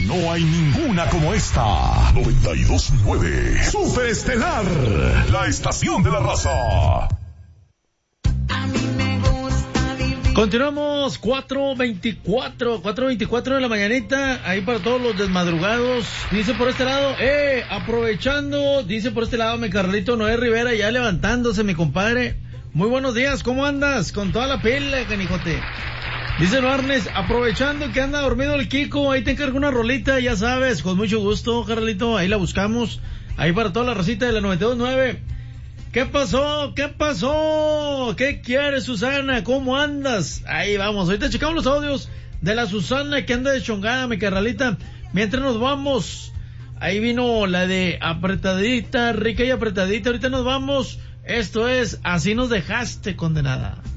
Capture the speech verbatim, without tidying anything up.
No hay ninguna como esta. noventa y dos punto nueve Super Estelar, la estación de la raza. Continuamos, cuatro veinticuatro, cuatro veinticuatro de la mañanita, ahí para todos los desmadrugados. Dice por este lado, eh, aprovechando, dice por este lado mi Carlito Noé Rivera, ya levantándose mi compadre. Muy buenos días, ¿cómo andas? Con toda la pila, canijote. Dice Noarnes, aprovechando que anda dormido el Kiko, ahí te encargo una rolita, ya sabes, con mucho gusto, Carlito, ahí la buscamos, ahí para toda la racita de la noventa y dos punto nueve. ¿Qué pasó? ¿Qué pasó? ¿Qué quieres, Susana? ¿Cómo andas? Ahí vamos, ahorita checamos los audios de la Susana que anda de chongada, mi carnalita. Mientras nos vamos, ahí vino la de apretadita, rica y apretadita. Ahorita nos vamos. Esto es Así nos dejaste, condenada.